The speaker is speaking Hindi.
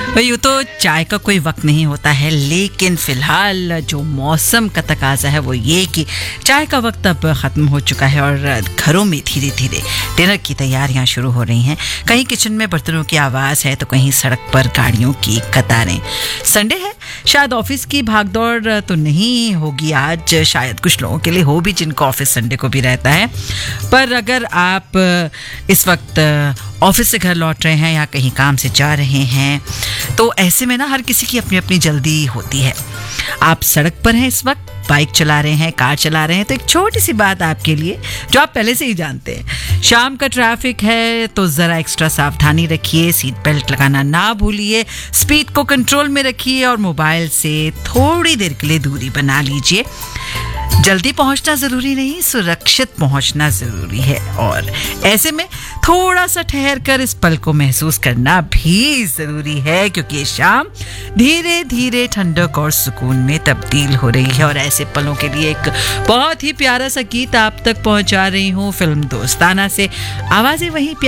यूँ तो चाय का कोई वक्त नहीं होता है, लेकिन फिलहाल जो मौसम का तकाजा है वो ये कि चाय का वक्त अब ख़त्म हो चुका है और घरों में धीरे धीरे डिनर की तैयारियां शुरू हो रही हैं। कहीं किचन में बर्तनों की आवाज़ है तो कहीं सड़क पर गाड़ियों की कतारें। संडे है, शायद ऑफिस की भागदौड़ तो नहीं होगी आज, शायद कुछ लोगों के लिए हो भी जिनको ऑफिस संडे को भी रहता है। पर अगर आप इस वक्त ऑफिस से घर लौट रहे हैं या कहीं काम से जा रहे हैं तो ऐसे में ना हर किसी की अपनी अपनी जल्दी होती है। आप सड़क पर हैं इस वक्त, बाइक चला रहे हैं, कार चला रहे हैं, तो एक छोटी सी बात आपके लिए जो आप पहले से ही जानते हैं। शाम का ट्रैफिक है तो ज़रा एक्स्ट्रा सावधानी रखिए, सीट बेल्ट लगाना ना भूलिए, स्पीड को कंट्रोल में रखिए और मोबाइल से थोड़ी देर के लिए दूरी बना लीजिए। जल्दी पहुंचना ज़रूरी नहीं, सुरक्षित पहुंचना ज़रूरी है और ऐसे में थोड़ा सा ठहर कर इस पल को महसूस करना भी ज़रूरी है, क्योंकि ये शाम धीरे धीरे ठंडक और सुकून में तब्दील हो रही है। और ऐसे पलों के लिए एक बहुत ही प्यारा सा गीत आप तक पहुंचा रही हूँ फिल्म दोस्ताना से। आवाज़ें वहीं